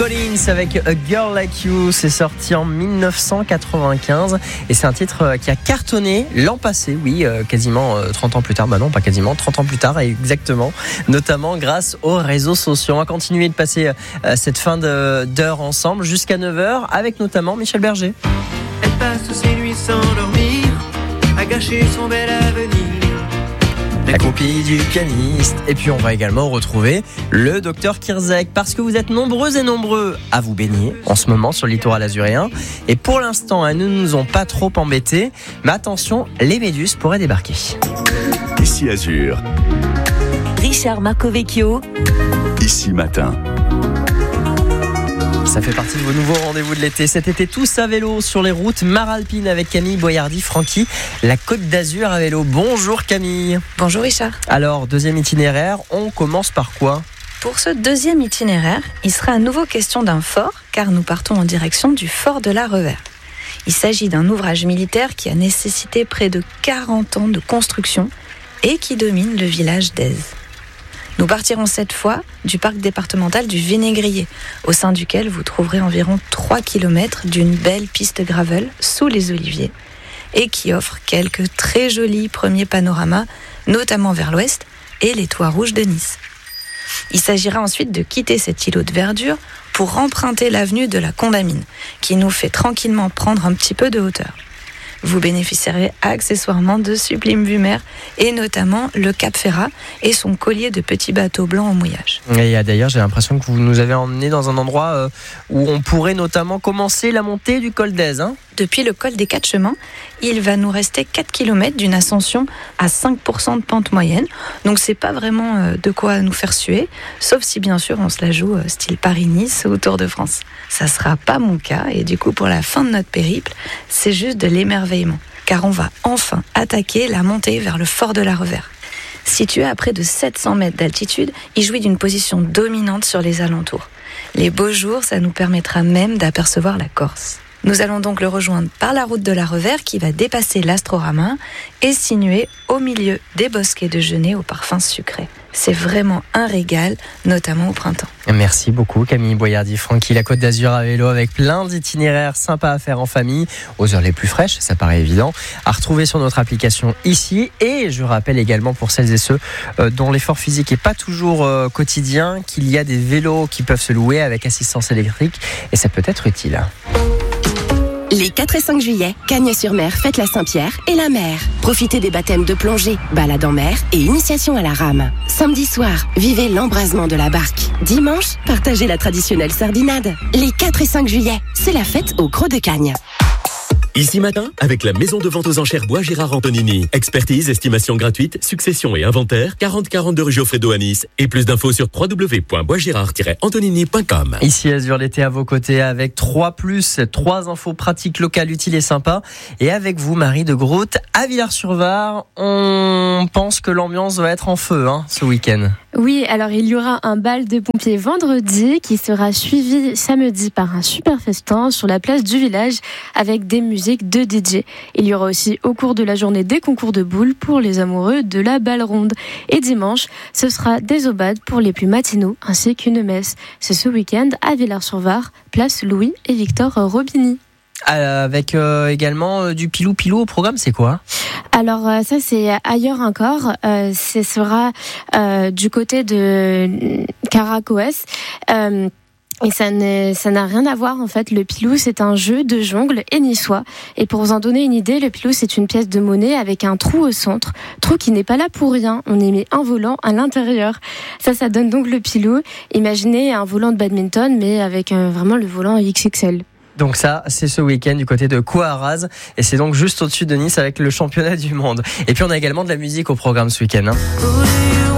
Collins avec A Girl Like You, c'est sorti en 1995 et c'est un titre qui a cartonné l'an passé, oui, quasiment 30 ans plus tard, non pas quasiment, 30 ans plus tard exactement, notamment grâce aux réseaux sociaux. On va continuer de passer cette fin d'heure ensemble jusqu'à 9h avec notamment Michel Berger. Elle passe ses nuits sans dormir, à gâcher son bel avenir. La copie du pianiste. Et puis on va également retrouver le docteur Kirzek, parce que vous êtes nombreux et nombreux à vous baigner en ce moment sur le littoral azuréen. Et pour l'instant, elles ne nous ont pas trop embêtés. Mais attention, les méduses pourraient débarquer. Ici Azur. Richard Marcovecchio. Ici Matin. Ça fait partie de vos nouveaux rendez-vous de l'été. Cet été, tous à vélo sur les routes Maralpine avec Camille Boyardi-Francky, la Côte d'Azur à vélo. Bonjour Camille. Bonjour Richard. Alors, deuxième itinéraire, on commence par quoi ? Pour ce deuxième itinéraire, il sera à nouveau question d'un fort, car nous partons en direction du fort de la Revère. Il s'agit d'un ouvrage militaire qui a nécessité près de 40 ans de construction et qui domine le village d'Aise. Nous partirons cette fois du parc départemental du Vénégrier, au sein duquel vous trouverez environ 3 km d'une belle piste gravel sous les oliviers et qui offre quelques très jolis premiers panoramas, notamment vers l'ouest et les toits rouges de Nice. Il s'agira ensuite de quitter cet îlot de verdure pour emprunter l'avenue de la Condamine, qui nous fait tranquillement prendre un petit peu de hauteur. Vous bénéficierez accessoirement de sublimes vues mer et notamment le Cap Ferrat et son collier de petits bateaux blancs au mouillage. Et d'ailleurs, j'ai l'impression que vous nous avez emmenés dans un endroit où on pourrait notamment commencer la montée du col d'Aise. Depuis le col des 4 chemins, il va nous rester 4 km d'une ascension à 5% de pente moyenne. Donc c'est pas vraiment de quoi nous faire suer, sauf si bien sûr on se la joue style Paris-Nice ou Tour de France. Ça sera pas mon cas et du coup pour la fin de notre périple, c'est juste de l'émerveillement. Car on va enfin attaquer la montée vers le fort de la Revère. Situé à près de 700 mètres d'altitude, il jouit d'une position dominante sur les alentours. Les beaux jours, ça nous permettra même d'apercevoir la Corse. Nous allons donc le rejoindre par la route de la Revère qui va dépasser l'Astrorama et sinuer au milieu des bosquets de genêts au parfum sucré. C'est vraiment un régal, notamment au printemps. Merci beaucoup Camille Boyardi-Francky, la Côte d'Azur à vélo avec plein d'itinéraires sympas à faire en famille, aux heures les plus fraîches, ça paraît évident, à retrouver sur notre application ici. Et je rappelle également pour celles et ceux dont l'effort physique n'est pas toujours quotidien, qu'il y a des vélos qui peuvent se louer avec assistance électrique et ça peut être utile. Les 4 et 5 juillet, Cagnes-sur-Mer fête la Saint-Pierre et la mer. Profitez des baptêmes de plongée, balade en mer et initiation à la rame. Samedi soir, vivez l'embrasement de la barque. Dimanche, partagez la traditionnelle sardinade. Les 4 et 5 juillet, c'est la fête au Creux de Cagnes. Ici Matin, avec la maison de vente aux enchères Bois Gérard Antonini. Expertise, estimation gratuite, succession et inventaire, 40-42 rue Geoffrey d'Eau à Nice. Et plus d'infos sur www.boisgérard-antonini.com. Ici Azur, l'été à vos côtés avec 3 infos pratiques locales utiles et sympas. Et avec vous, Marie de Groot, à Villars-sur-Var, on pense que l'ambiance va être en feu ce week-end. Oui, alors il y aura un bal de pompiers vendredi qui sera suivi samedi par un super festin sur la place du village avec des musiques de DJ. Il y aura aussi au cours de la journée des concours de boules pour les amoureux de la balle ronde. Et dimanche, ce sera des aubades pour les plus matinaux ainsi qu'une messe. C'est ce week-end à Villars-sur-Var, place Louis et Victor Robini. Avec également du pilou-pilou au programme, c'est quoi ? Alors ça c'est ailleurs encore, ce sera du côté de Caracoès. Et ça n'a rien à voir en fait. Le pilou c'est un jeu de jongle et niçois. Et pour vous en donner une idée, le pilou c'est une pièce de monnaie avec un trou au centre. Trou qui n'est pas là pour rien. On y met un volant à l'intérieur. Ça donne donc le pilou. Imaginez un volant de badminton mais avec vraiment le volant XXL. Donc ça, c'est ce week-end du côté de Coaraz et c'est donc juste au-dessus de Nice avec le championnat du monde. Et puis on a également de la musique au programme ce week-end.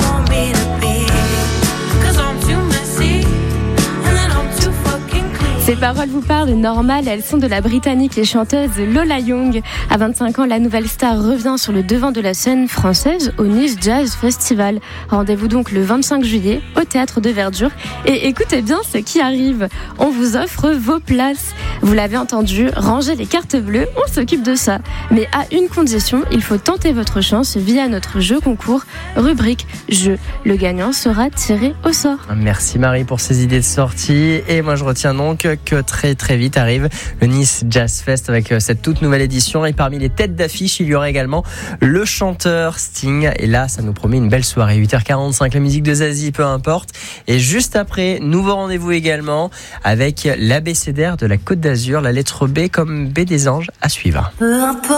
C'est Ces paroles vous parlent normal, elles sont de la britannique et chanteuse Lola Young. À 25 ans, la nouvelle star revient sur le devant de la scène française au Nice Jazz Festival. Rendez-vous donc le 25 juillet au Théâtre de Verdure. Et écoutez bien ce qui arrive. On vous offre vos places. Vous l'avez entendu, rangez les cartes bleues, on s'occupe de ça. Mais à une condition, il faut tenter votre chance via notre jeu concours, rubrique jeu. Le gagnant sera tiré au sort. Merci Marie pour ces idées de sortie. Et moi je retiens donc que très très vite arrive le Nice Jazz Fest avec cette toute nouvelle édition. Et parmi les têtes d'affiche, il y aura également le chanteur Sting. Et là, ça nous promet une belle soirée. 8h45, la musique de Zazie, peu importe. Et juste après, nouveau rendez-vous également avec l'abécédaire de la Côte d'Azur, la lettre B comme B des anges à suivre.